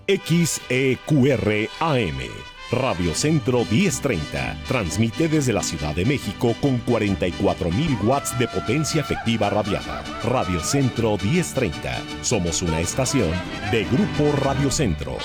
XEQR AM, Radio Centro 1030, transmite desde la Ciudad de México con 44,000 watts de potencia efectiva radiada. Radio Centro 1030, somos una estación de Grupo Radio Centro.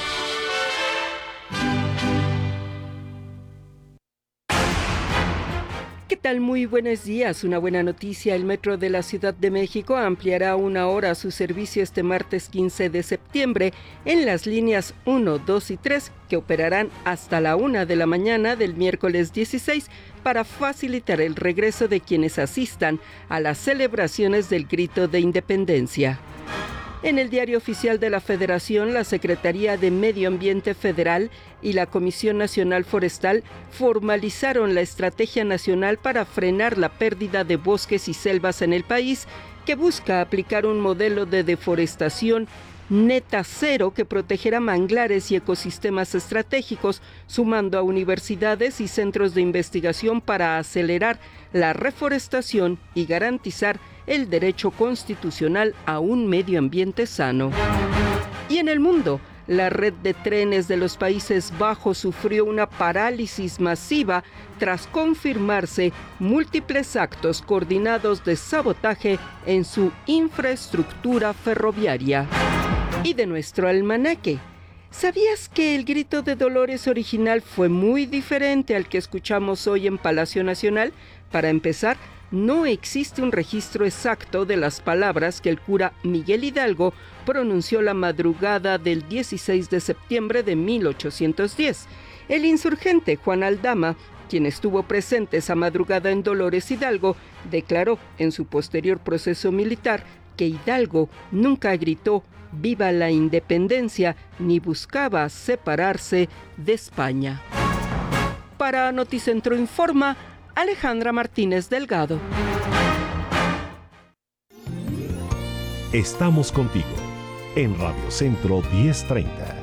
¿Qué tal? Muy buenos días. Una buena noticia: el Metro de la Ciudad de México ampliará 1 hora su servicio este martes 15 de septiembre en las líneas 1, 2 y 3, que operarán hasta la 1 de la mañana del miércoles 16 para facilitar el regreso de quienes asistan a las celebraciones del Grito de Independencia. En el Diario Oficial de la Federación, la Secretaría de Medio Ambiente Federal y la Comisión Nacional Forestal formalizaron la Estrategia Nacional para frenar la pérdida de bosques y selvas en el país, que busca aplicar un modelo de deforestación neta cero que protegerá manglares y ecosistemas estratégicos, sumando a universidades y centros de investigación para acelerar la reforestación y garantizar el derecho constitucional a un medio ambiente sano. Y en el mundo, la red de trenes de los Países Bajos sufrió una parálisis masiva tras confirmarse múltiples actos coordinados de sabotaje en su infraestructura ferroviaria. Y de nuestro almanaque, ¿sabías que el grito de Dolores original fue muy diferente al que escuchamos hoy en Palacio Nacional? Para empezar, no existe un registro exacto de las palabras que el cura Miguel Hidalgo pronunció la madrugada del 16 de septiembre de 1810. El insurgente Juan Aldama, quien estuvo presente esa madrugada en Dolores Hidalgo, declaró en su posterior proceso militar que Hidalgo nunca gritó «Viva la Independencia» ni buscaba separarse de España. Para Noticentro Informa, Alejandra Martínez Delgado. Estamos contigo en Radio Centro 1030.